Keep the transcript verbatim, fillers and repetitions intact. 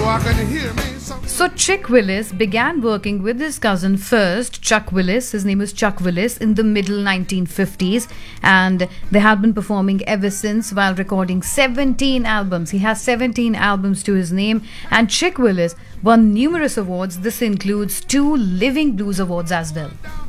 so I can hear me some. So Chick Willis began working with his cousin first, Chuck Willis. His name was Chuck Willis in the middle nineteen fifties, and they had been performing ever since while recording seventeen albums. He has seventeen albums to his name, and Chick Willis won numerous awards. This includes two Living Blues Awards as well.